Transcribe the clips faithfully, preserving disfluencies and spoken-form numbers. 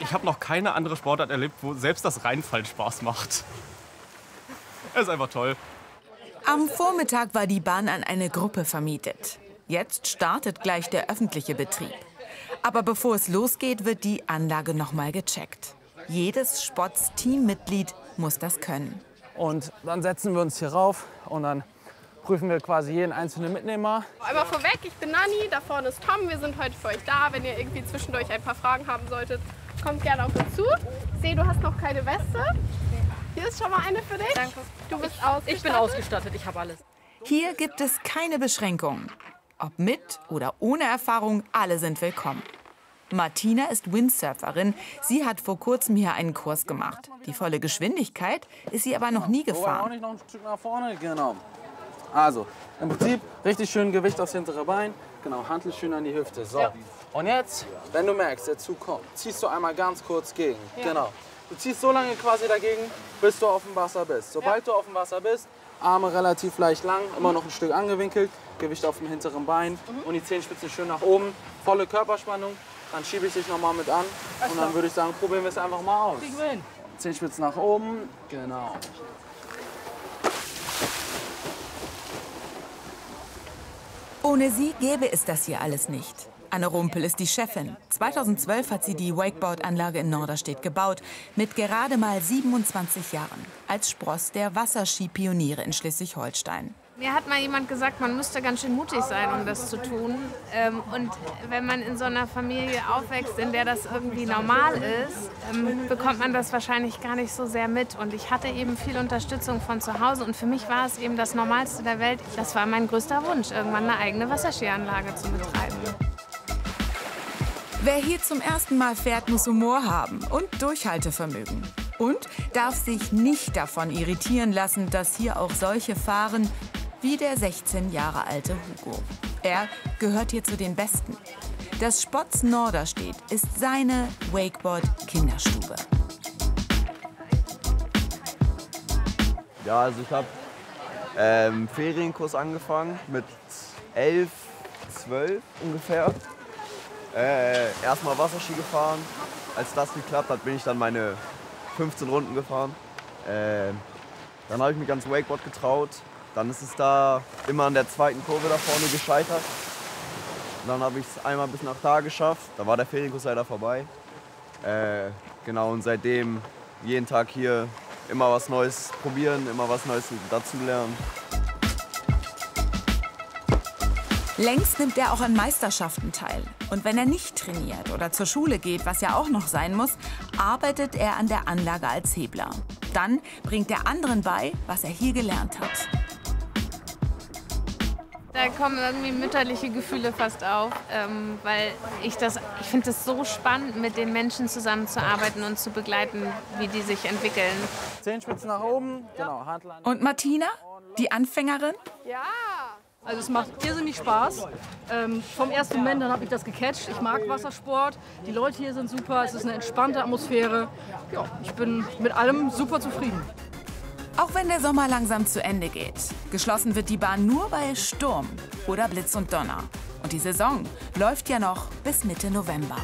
Ich habe noch keine andere Sportart erlebt, wo selbst das Reinfallen Spaß macht. Es ist einfach toll. Am Vormittag war die Bahn an eine Gruppe vermietet. Jetzt startet gleich der öffentliche Betrieb. Aber bevor es losgeht, wird die Anlage noch mal gecheckt. Jedes Spotts-Teammitglied muss das können. Und dann setzen wir uns hier rauf und dann prüfen wir quasi jeden einzelnen Mitnehmer. Einmal vorweg, ich bin Nanni, da vorne ist Tom. Wir sind heute für euch da. Wenn ihr irgendwie zwischendurch ein paar Fragen haben solltet, kommt gerne auf uns zu. Ich sehe, du hast noch keine Weste. Hier ist schon mal eine für dich. Danke. Du bist ausgestattet. Ich bin ausgestattet, ich habe alles. Hier gibt es keine Beschränkungen. Ob mit oder ohne Erfahrung, alle sind willkommen. Martina ist Windsurferin. Sie hat vor kurzem hier einen Kurs gemacht. Die volle Geschwindigkeit ist sie aber noch nie So, auch gefahren. nicht noch ein Stück nach vorne, genau. Also, im Prinzip richtig schön Gewicht aufs hintere Bein. Genau, Hantel schön an die Hüfte. So. Ja. Und jetzt, wenn du merkst, der Zug kommt, ziehst du einmal ganz kurz gegen. Genau. Du ziehst so lange quasi dagegen, bis du auf dem Wasser bist. Sobald ja. du auf dem Wasser bist, Arme relativ leicht lang, immer noch ein Stück angewinkelt, Gewicht auf dem hinteren Bein mhm. und die Zehenspitzen schön nach oben, volle Körperspannung. Dann schiebe ich dich noch mal mit an und dann würde ich sagen, probieren wir es einfach mal aus. Zehenspitzen nach oben, genau. Ohne sie gäbe es das hier alles nicht. Anne Rumpel ist die Chefin. zweitausendzwölf hat sie die Wakeboard-Anlage in Norderstedt gebaut, mit gerade mal siebenundzwanzig Jahren, als Spross der Wasserskipioniere in Schleswig-Holstein. Mir hat mal jemand gesagt, man müsste ganz schön mutig sein, um das zu tun. Ähm, und wenn man in so einer Familie aufwächst, in der das irgendwie normal ist, ähm, bekommt man das wahrscheinlich gar nicht so sehr mit. Und ich hatte eben viel Unterstützung von zu Hause. Und für mich war es eben das Normalste der Welt. Das war mein größter Wunsch, irgendwann eine eigene Wasserskianlage zu betreiben. Wer hier zum ersten Mal fährt, muss Humor haben und Durchhaltevermögen. Und darf sich nicht davon irritieren lassen, dass hier auch solche fahren wie der sechzehn Jahre alte Hugo. Er gehört hier zu den Besten. Das Spotts Norderstedt ist seine Wakeboard-Kinderstube. Ja, also ich habe ähm, Ferienkurs angefangen mit elf, zwölf ungefähr. Äh, erstmal Wasserski gefahren. Als das geklappt hat, bin ich dann meine fünfzehn Runden gefahren. Äh, dann habe ich mich ans Wakeboard getraut. Dann ist es da immer an der zweiten Kurve da vorne gescheitert. Und dann habe ich es einmal bis nach da geschafft. Da war der Ferienkurs leider vorbei. Äh, genau, und seitdem jeden Tag hier immer was Neues probieren, immer was Neues dazulernen. Längst nimmt er auch an Meisterschaften teil. Und wenn er nicht trainiert oder zur Schule geht, was ja auch noch sein muss, arbeitet er an der Anlage als Hebler. Dann bringt er anderen bei, was er hier gelernt hat. Da kommen irgendwie mütterliche Gefühle fast auf, ähm, weil ich das, ich finde es so spannend, mit den Menschen zusammenzuarbeiten und zu begleiten, wie die sich entwickeln. Zehenspitzen nach oben, genau, Hantel an. Und Martina, die Anfängerin? Ja. Also es macht irrsinnig Spaß. Ähm, vom ersten Moment an habe ich das gecatcht. Ich mag Wassersport. Die Leute hier sind super. Es ist eine entspannte Atmosphäre. Ja, ich bin mit allem super zufrieden. Auch wenn der Sommer langsam zu Ende geht. Geschlossen wird die Bahn nur bei Sturm oder Blitz und Donner. Und die Saison läuft ja noch bis Mitte November.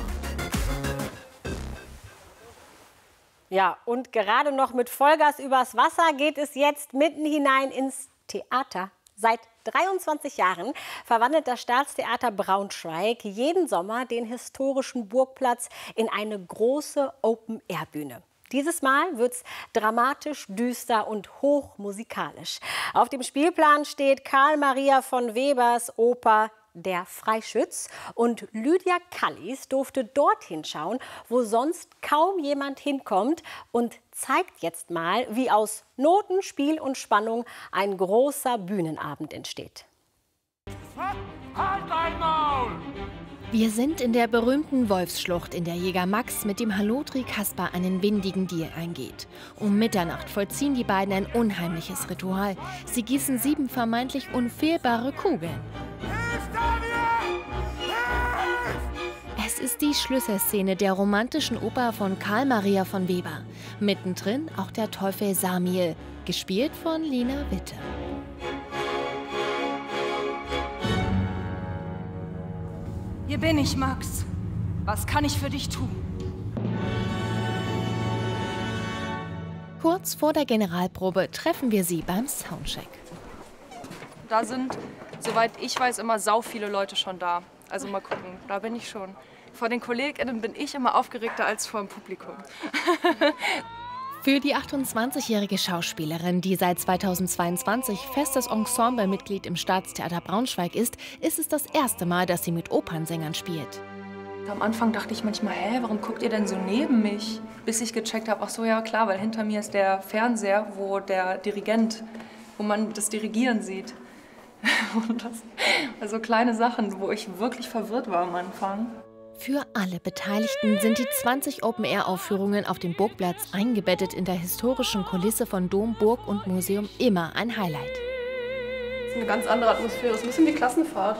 Ja, und gerade noch mit Vollgas übers Wasser geht es jetzt mitten hinein ins Theater. Seit dreiundzwanzig Jahren verwandelt das Staatstheater Braunschweig jeden Sommer den historischen Burgplatz in eine große Open-Air-Bühne. Dieses Mal wird's dramatisch, düster und hochmusikalisch. Auf dem Spielplan steht Karl Maria von Webers Oper Der Freischütz. Und Lydia Kallis durfte dorthin schauen, wo sonst kaum jemand hinkommt, und zeigt jetzt mal, wie aus Noten, Spiel und Spannung ein großer Bühnenabend entsteht. Halt dein Maul! Wir sind in der berühmten Wolfsschlucht, in der Jäger Max mit dem Halotri Kaspar einen windigen Deal eingeht. Um Mitternacht vollziehen die beiden ein unheimliches Ritual. Sie gießen sieben vermeintlich unfehlbare Kugeln. Es ist die Schlüsselszene der romantischen Oper von Karl Maria von Weber. Mittendrin auch der Teufel Samiel, gespielt von Lina Witte. Hier bin ich, Max. Was kann ich für dich tun? Kurz vor der Generalprobe treffen wir sie beim Soundcheck. Da sind, soweit ich weiß, immer sau viele Leute schon da. Also mal gucken, da bin ich schon. Vor den KollegInnen bin ich immer aufgeregter als vor dem Publikum. Für die achtundzwanzigjährige Schauspielerin, die seit zweitausendzweiundzwanzig festes Ensemblemitglied im Staatstheater Braunschweig ist, ist es das erste Mal, dass sie mit Opernsängern spielt. Am Anfang dachte ich manchmal, hä, warum guckt ihr denn so neben mich? Bis ich gecheckt habe, ach so, ja klar, weil hinter mir ist der Fernseher, wo der Dirigent, wo man das Dirigieren sieht. Und das, also kleine Sachen, wo ich wirklich verwirrt war am Anfang. Für alle Beteiligten sind die zwanzig Open-Air-Aufführungen auf dem Burgplatz eingebettet in der historischen Kulisse von Dom, Burg und Museum immer ein Highlight. Das ist eine ganz andere Atmosphäre, das ist ein bisschen wie Klassenfahrt.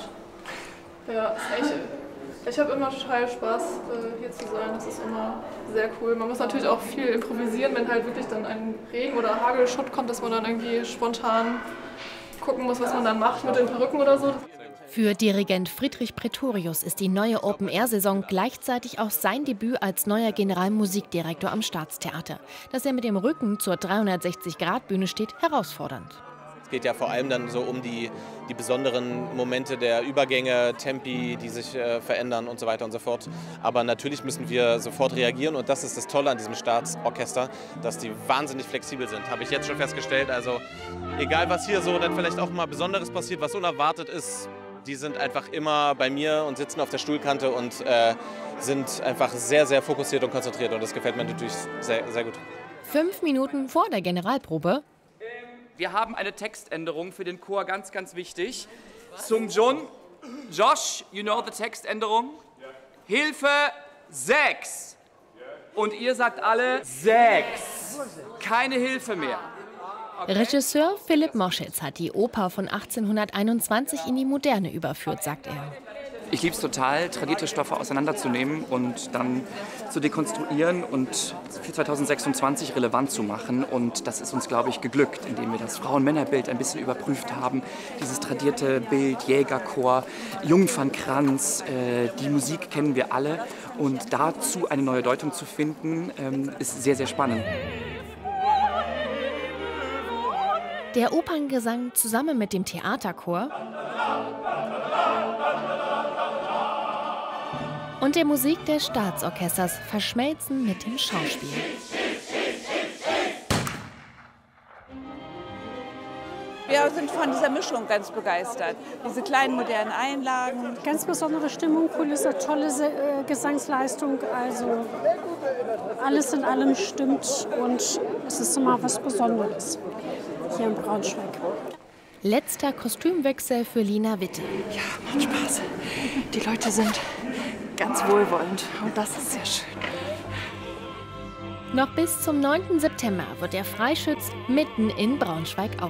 Ja, ich, ich habe immer total Spaß, hier zu sein, das ist immer sehr cool. Man muss natürlich auch viel improvisieren, wenn halt wirklich dann ein Regen- oder Hagelschutt kommt, dass man dann irgendwie spontan gucken muss, was man dann macht mit den Perücken oder so. Für Dirigent Friedrich Pretorius ist die neue Open-Air-Saison gleichzeitig auch sein Debüt als neuer Generalmusikdirektor am Staatstheater. Dass er mit dem Rücken zur dreihundertsechzig Grad Bühne steht, herausfordernd. Es geht ja vor allem dann so um die, die besonderen Momente der Übergänge, Tempi, die sich äh, verändern und so weiter und so fort. Aber natürlich müssen wir sofort reagieren und das ist das Tolle an diesem Staatsorchester, dass die wahnsinnig flexibel sind, habe ich jetzt schon festgestellt. Also egal was hier so dann vielleicht auch mal Besonderes passiert, was unerwartet ist, die sind einfach immer bei mir und sitzen auf der Stuhlkante und äh, sind einfach sehr, sehr fokussiert und konzentriert und das gefällt mir natürlich sehr, sehr gut. Fünf Minuten vor der Generalprobe. Wir haben eine Textänderung für den Chor, ganz, ganz wichtig. Sung Jun, Josh, you know the Textänderung? Hilfe, sechs. Und ihr sagt alle sechs. Keine Hilfe mehr. Okay. Regisseur Philipp Moschitz hat die Oper von achtzehnhunderteinundzwanzig in die Moderne überführt, sagt er. Ich liebe es total, tradierte Stoffe auseinanderzunehmen und dann zu dekonstruieren und für zweitausendsechsundzwanzig relevant zu machen. Und das ist uns, glaube ich, geglückt, indem wir das Frauen-Männer-Bild ein bisschen überprüft haben. Dieses tradierte Bild, Jägerchor, Jungfernkranz, äh, die Musik kennen wir alle. Und dazu eine neue Deutung zu finden, ähm, ist sehr, sehr spannend. Der Operngesang zusammen mit dem Theaterchor und der Musik des Staatsorchesters verschmelzen mit dem Schauspiel. Wir sind von dieser Mischung ganz begeistert. Diese kleinen modernen Einlagen. Ganz besondere Stimmung, Kulisse, tolle äh, Gesangsleistung. Also alles in allem stimmt und es ist immer was Besonderes hier in Braunschweig. Letzter Kostümwechsel für Lina Witte. Ja, macht Spaß. Die Leute sind ganz wohlwollend und das ist sehr schön. Noch bis zum neunten September wird der Freischütz mitten in Braunschweig aufgeführt.